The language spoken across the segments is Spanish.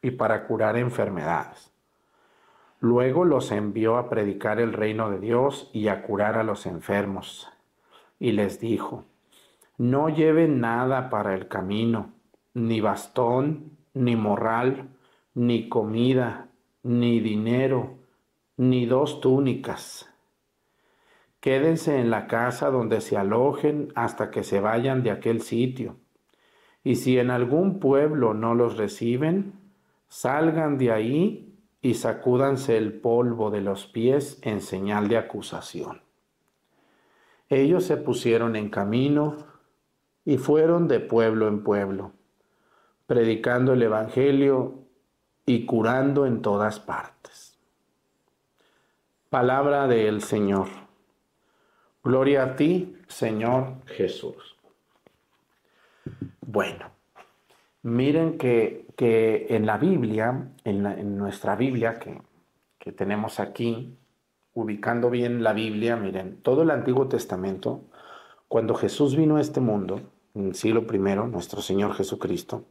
y para curar enfermedades. Luego los envió a predicar el reino de Dios y a curar a los enfermos. Y les dijo: no lleven nada para el camino, ni bastón, ni morral, ni comida, ni dinero, ni 2 túnicas. Quédense en la casa donde se alojen hasta que se vayan de aquel sitio. Y si en algún pueblo no los reciben, salgan de ahí y sacúdanse el polvo de los pies en señal de acusación. Ellos se pusieron en camino y fueron de pueblo en pueblo, predicando el evangelio y curando en todas partes. Palabra del Señor. Gloria a ti, Señor Jesús. Bueno, miren que en la Biblia, en nuestra Biblia que tenemos aquí, ubicando bien la Biblia, miren, todo el Antiguo Testamento, cuando Jesús vino a este mundo, en el siglo I, nuestro Señor Jesucristo,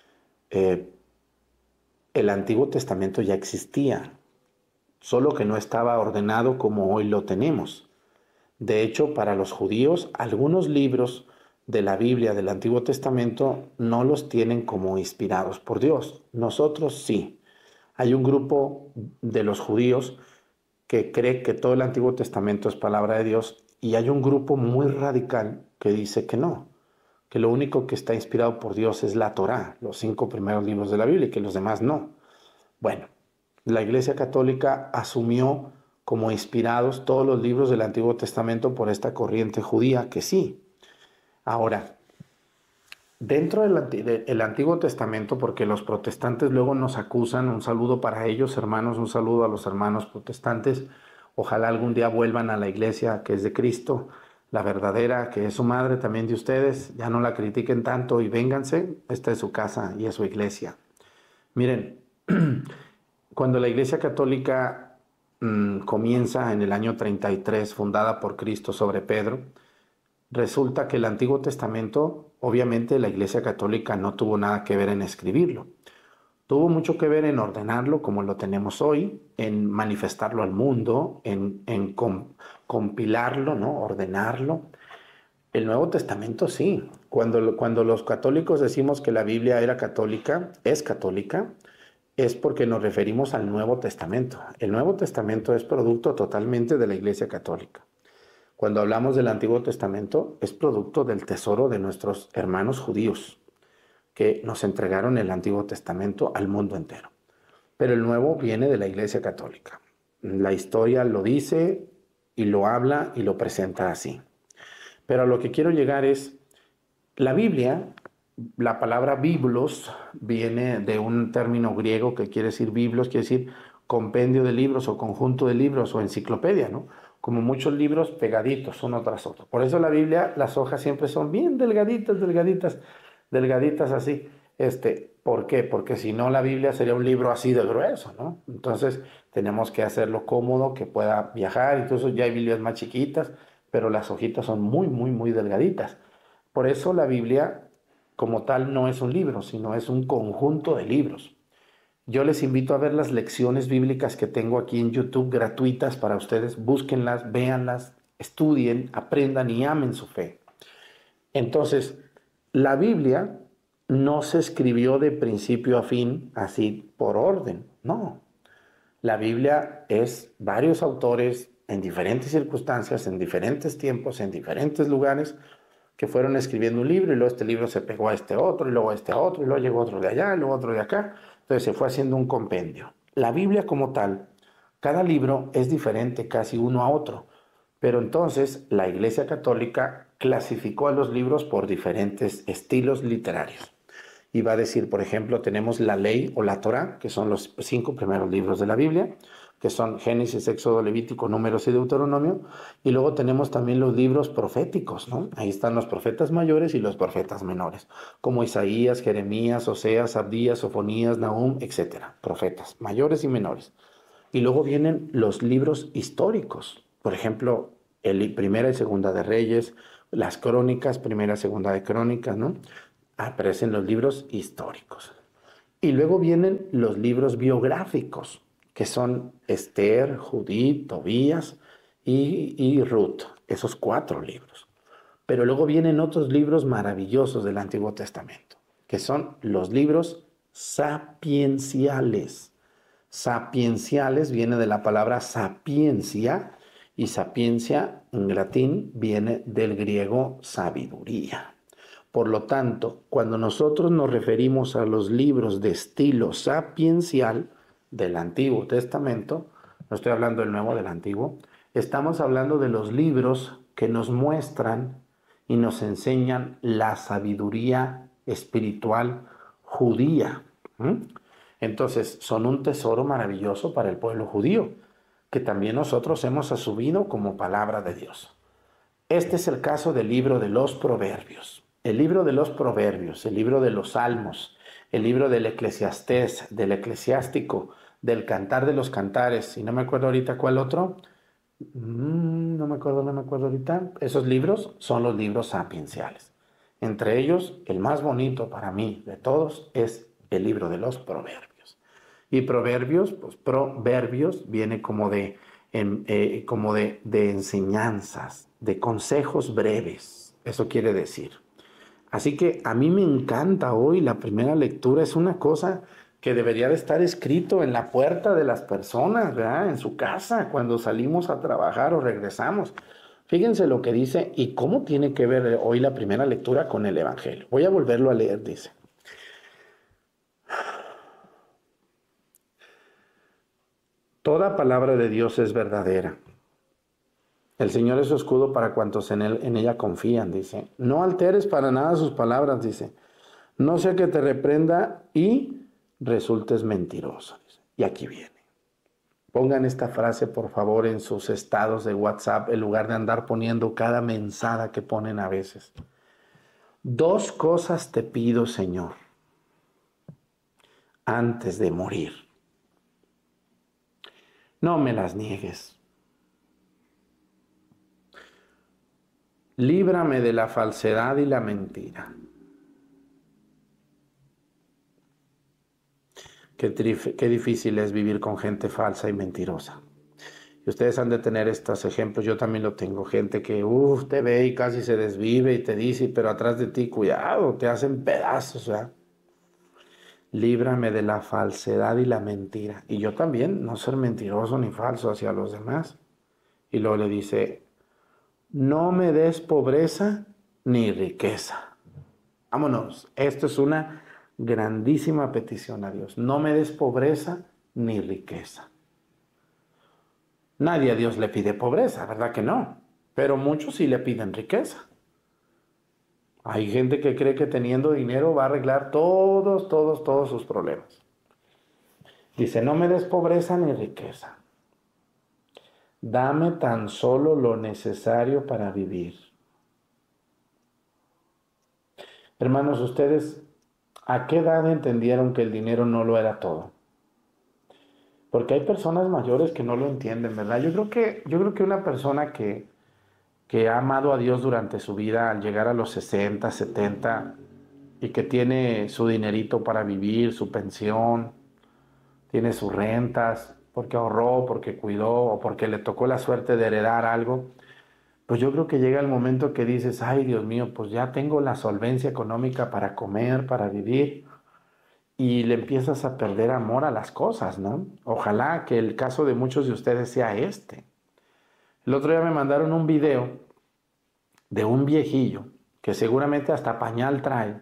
el Antiguo Testamento ya existía, solo que no estaba ordenado como hoy lo tenemos. De hecho, para los judíos, algunos libros de la Biblia del Antiguo Testamento no los tienen como inspirados por Dios. Nosotros sí. Hay un grupo de los judíos que cree que todo el Antiguo Testamento es palabra de Dios, y hay un grupo muy radical que dice que no, que lo único que está inspirado por Dios es la Torá, los 5 primeros libros de la Biblia, y que los demás no. Bueno, la Iglesia Católica asumió como inspirados todos los libros del Antiguo Testamento por esta corriente judía, que sí. Ahora, dentro del Antiguo Testamento, porque los protestantes luego nos acusan, un saludo para ellos, hermanos, un saludo a los hermanos protestantes, ojalá algún día vuelvan a la iglesia que es de Cristo, la verdadera, que es su madre también de ustedes, ya no la critiquen tanto y vénganse, esta es su casa y es su iglesia. Miren, cuando la Iglesia Católica comienza en el año 33, fundada por Cristo sobre Pedro, resulta que el Antiguo Testamento, obviamente la Iglesia Católica no tuvo nada que ver en escribirlo. Tuvo mucho que ver en ordenarlo como lo tenemos hoy, en manifestarlo al mundo, en compilarlo, ¿no? Ordenarlo. El Nuevo Testamento sí. Cuando los católicos decimos que la Biblia era católica, es porque nos referimos al Nuevo Testamento. El Nuevo Testamento es producto totalmente de la Iglesia Católica. Cuando hablamos del Antiguo Testamento, es producto del tesoro de nuestros hermanos judíos, que nos entregaron el Antiguo Testamento al mundo entero. Pero el Nuevo viene de la Iglesia Católica. La historia lo dice y lo habla y lo presenta así. Pero a lo que quiero llegar es, la Biblia, la palabra biblos viene de un término griego que quiere decir biblos, quiere decir compendio de libros o conjunto de libros o enciclopedia, ¿no? Como muchos libros pegaditos uno tras otro. Por eso la Biblia, las hojas siempre son bien delgaditas, delgaditas, delgaditas así. ¿Por qué? Porque si no la Biblia sería un libro así de grueso, ¿no? Entonces tenemos que hacerlo cómodo, que pueda viajar. Incluso ya hay Biblias más chiquitas, pero las hojitas son muy, muy, muy delgaditas. Por eso la Biblia como tal no es un libro, sino es un conjunto de libros. Yo les invito a ver las lecciones bíblicas que tengo aquí en YouTube gratuitas para ustedes. Búsquenlas, véanlas, estudien, aprendan y amen su fe. Entonces, la Biblia no se escribió de principio a fin así por orden, no. La Biblia es varios autores en diferentes circunstancias, en diferentes tiempos, en diferentes lugares, que fueron escribiendo un libro y luego este libro se pegó a este otro y luego a este otro y luego llegó otro de allá y luego otro de acá. Entonces se fue haciendo un compendio. La Biblia como tal, cada libro es diferente casi uno a otro, pero entonces la Iglesia Católica clasificó a los libros por diferentes estilos literarios. Y va a decir, por ejemplo, tenemos la ley o la Torá, que son los 5 primeros libros de la Biblia, que son Génesis, Éxodo, Levítico, Números y Deuteronomio. Y luego tenemos también los libros proféticos, ¿no? Ahí están los profetas mayores y los profetas menores, como Isaías, Jeremías, Oseas, Abdías, Sofonías, Nahum, etcétera. Profetas mayores y menores. Y luego vienen los libros históricos, por ejemplo, Primera y Segunda de Reyes, las Crónicas, Primera y Segunda de Crónicas, ¿no? Aparecen los libros históricos. Y luego vienen los libros biográficos, que son Esther, Judith, Tobías y Ruth, esos 4 libros. Pero luego vienen otros libros maravillosos del Antiguo Testamento, que son los libros sapienciales. Sapienciales viene de la palabra sapiencia, y sapiencia en latín viene del griego sabiduría. Por lo tanto, cuando nosotros nos referimos a los libros de estilo sapiencial del Antiguo Testamento, no estoy hablando del Nuevo, del Antiguo, estamos hablando de los libros que nos muestran y nos enseñan la sabiduría espiritual judía. Entonces, son un tesoro maravilloso para el pueblo judío, que también nosotros hemos asumido como palabra de Dios. Este es el caso del libro de los Proverbios. El libro de los Proverbios, el libro de los Salmos, el libro del Eclesiastés, del Eclesiástico, del Cantar de los Cantares, y no me acuerdo ahorita cuál otro, no me acuerdo ahorita. Esos libros son los libros sapienciales. Entre ellos, el más bonito para mí de todos es el libro de los Proverbios. Y Proverbios, pues proverbios viene como de enseñanzas, de consejos breves. Eso quiere decir. Así que a mí me encanta hoy la primera lectura. Es una cosa que debería de estar escrito en la puerta de las personas, ¿verdad? En su casa, cuando salimos a trabajar o regresamos. Fíjense lo que dice y cómo tiene que ver hoy la primera lectura con el Evangelio. Voy a volverlo a leer, dice. Toda palabra de Dios es verdadera. El Señor es su escudo para cuantos en ella confían, dice. No alteres para nada sus palabras, dice. No sea que te reprenda y resultes mentiroso, dice. Y aquí viene. Pongan esta frase, por favor, en sus estados de WhatsApp, en lugar de andar poniendo cada mensada que ponen a veces. 2 cosas te pido, Señor, antes de morir. No me las niegues. Líbrame de la falsedad y la mentira. Qué difícil es vivir con gente falsa y mentirosa. Y ustedes han de tener estos ejemplos, yo también lo tengo. Gente que te ve y casi se desvive y te dice, pero atrás de ti, cuidado, te hacen pedazos, ¿verdad? Líbrame de la falsedad y la mentira. Y yo también, no ser mentiroso ni falso hacia los demás. Y luego le dice, no me des pobreza ni riqueza. Vámonos, esto es una grandísima petición a Dios. No me des pobreza ni riqueza. Nadie a Dios le pide pobreza, ¿verdad que no? Pero muchos sí le piden riqueza. Hay gente que cree que teniendo dinero va a arreglar todos sus problemas. Dice, no me des pobreza ni riqueza. Dame tan solo lo necesario para vivir. Hermanos, ¿ustedes a qué edad entendieron que el dinero no lo era todo? Porque hay personas mayores que no lo entienden, ¿verdad? Yo creo que una persona que ha amado a Dios durante su vida, al llegar a los 60, 70, y que tiene su dinerito para vivir, su pensión, tiene sus rentas, porque ahorró, porque cuidó, o porque le tocó la suerte de heredar algo, pues yo creo que llega el momento que dices, ay Dios mío, pues ya tengo la solvencia económica para comer, para vivir, y le empiezas a perder amor a las cosas, ¿no? Ojalá que el caso de muchos de ustedes sea este. El otro día me mandaron un video de un viejillo que seguramente hasta pañal trae,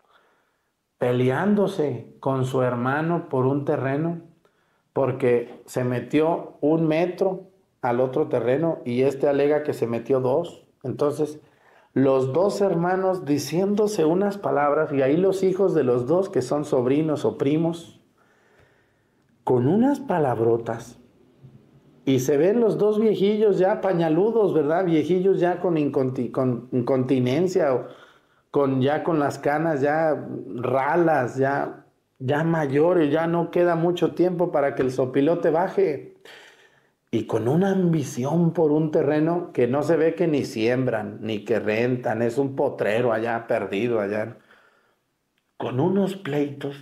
peleándose con su hermano por un terreno porque se metió 1 metro al otro terreno y este alega que se metió 2. Entonces, los 2 hermanos diciéndose unas palabras y ahí los hijos de los 2 que son sobrinos o primos con unas palabrotas. Y se ven los 2 viejillos ya pañaludos, ¿verdad? Viejillos ya con incontinencia, ya con las canas ya ralas, ya mayores, ya no queda mucho tiempo para que el sopilote baje. Y con una ambición por un terreno que no se ve que ni siembran, ni que rentan, es un potrero allá perdido, allá. Con unos pleitos